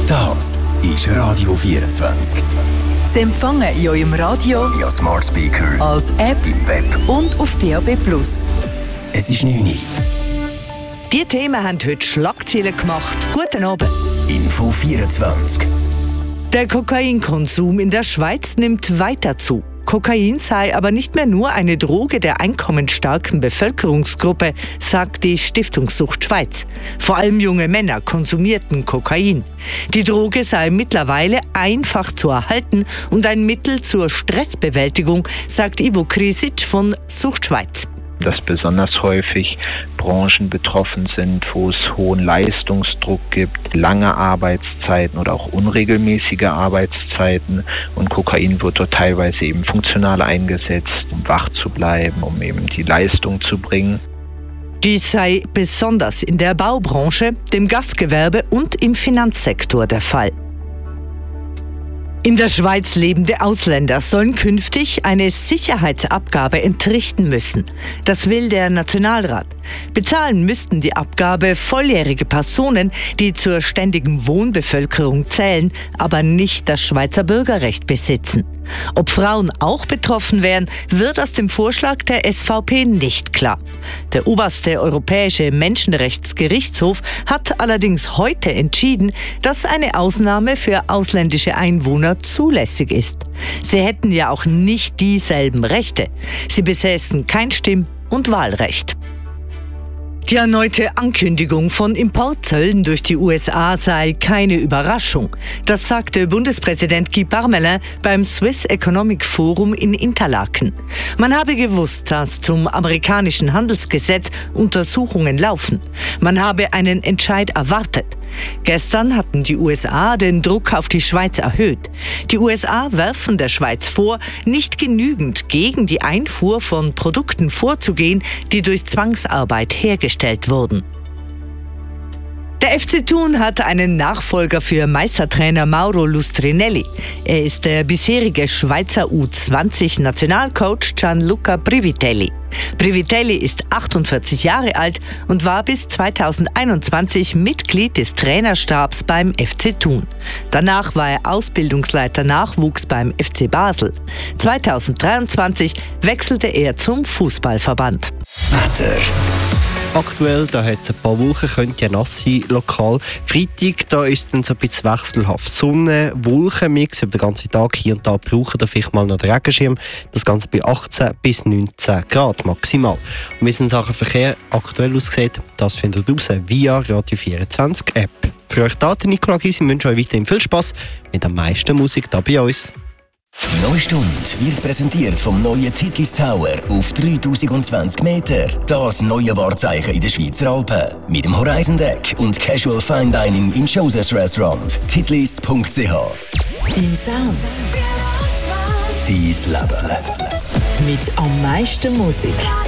Das ist Radio 24. Sie empfangen in eurem Radio, via Smart Speaker, als App im Web und auf DAB+. Es ist 9 Uhr. Die Themen haben heute Schlagzeilen gemacht. Guten Abend. Info 24. Der Kokainkonsum in der Schweiz nimmt weiter zu. Kokain sei aber nicht mehr nur eine Droge der einkommensstarken Bevölkerungsgruppe, sagt die Stiftung Sucht Schweiz. Vor allem junge Männer konsumierten Kokain. Die Droge sei mittlerweile einfach zu erhalten und ein Mittel zur Stressbewältigung, sagt Ivo Krisic von Sucht Schweiz. Dass besonders häufig Branchen betroffen sind, wo es hohen Leistungsdruck gibt, lange Arbeitszeiten oder auch unregelmäßige Arbeitszeiten. Und Kokain wird dort teilweise eben funktional eingesetzt, um wach zu bleiben, um eben die Leistung zu bringen. Dies sei besonders in der Baubranche, dem Gastgewerbe und im Finanzsektor der Fall. In der Schweiz lebende Ausländer sollen künftig eine Sicherheitsabgabe entrichten müssen. Das will der Nationalrat. Bezahlen müssten die Abgabe volljährige Personen, die zur ständigen Wohnbevölkerung zählen, aber nicht das Schweizer Bürgerrecht besitzen. Ob Frauen auch betroffen wären, wird aus dem Vorschlag der SVP nicht klar. Der oberste europäische Menschenrechtsgerichtshof hat allerdings heute entschieden, dass eine Ausnahme für ausländische Einwohner zulässig ist. Sie hätten ja auch nicht dieselben Rechte. Sie besäßen kein Stimm- und Wahlrecht. Die erneute Ankündigung von Importzöllen durch die USA sei keine Überraschung. Das sagte Bundespräsident Guy Parmelin beim Swiss Economic Forum in Interlaken. Man habe gewusst, dass zum amerikanischen Handelsgesetz Untersuchungen laufen. Man habe einen Entscheid erwartet. Gestern hatten die USA den Druck auf die Schweiz erhöht. Die USA werfen der Schweiz vor, nicht genügend gegen die Einfuhr von Produkten vorzugehen, die durch Zwangsarbeit hergestellt wurden. Der FC Thun hat einen Nachfolger für Meistertrainer Mauro Lustrinelli. Er ist der bisherige Schweizer U20-Nationalcoach Gianluca Privitelli. Privitelli ist 48 Jahre alt und war bis 2021 Mitglied des Trainerstabs beim FC Thun. Danach war er Ausbildungsleiter Nachwuchs beim FC Basel. 2023 wechselte er zum Fußballverband. Wetter. Aktuell, da hat es ein paar Wolken, könnte ja nass sein, lokal. Freitag, da ist es dann so ein bisschen wechselhaft. Sonne, Wolkenmix über den ganzen Tag. Hier und da brauchen wir vielleicht mal noch den Regenschirm. Das Ganze bei 18 bis 19 Grad maximal. Und wie es in Sachen Verkehr aktuell aussieht, das findet ihr raus via Radio 24 App. Für euch da, Nicola Gysi, wünsche euch weiterhin viel Spass mit der meisten Musik hier bei uns. Die neue Stunde wird präsentiert vom neuen Titlis Tower auf 3020 Meter. Das neue Wahrzeichen in den Schweizer Alpen. Mit dem Horizon Deck und Casual Fine Dining im Joseph's Restaurant. Titlis.ch. Dein Sound. Dein Leben. Mit am meisten Musik.